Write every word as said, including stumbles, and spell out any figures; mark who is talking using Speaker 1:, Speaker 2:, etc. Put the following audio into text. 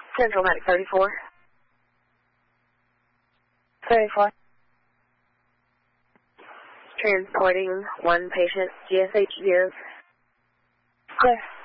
Speaker 1: Central Medic thirty-four.
Speaker 2: thirty-four.
Speaker 1: Transporting one patient, G S H zero.
Speaker 2: Clear.